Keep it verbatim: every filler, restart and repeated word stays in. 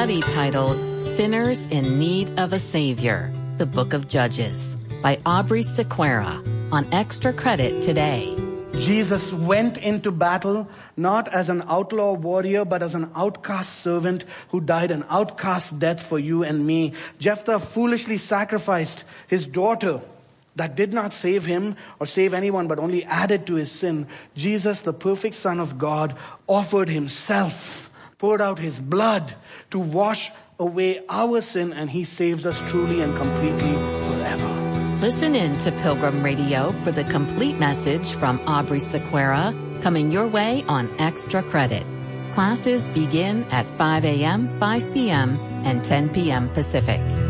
study titled Sinners in Need of a Savior, the Book of Judges, by Aubrey Sequeira, on Extra Credit today. Jesus went into battle not as an outlaw warrior, but as an outcast servant who died an outcast death for you and me. Jephthah foolishly sacrificed his daughter that did not save him or save anyone, but only added to his sin. Jesus, the perfect Son of God, offered himself, poured out his blood to wash away our sin, and he saves us truly and completely forever. Listen in to Pilgrim Radio for the complete message from Aubrey Sequeira, coming your way on Extra Credit. Classes begin at five a.m., five p.m., and ten p.m. Pacific.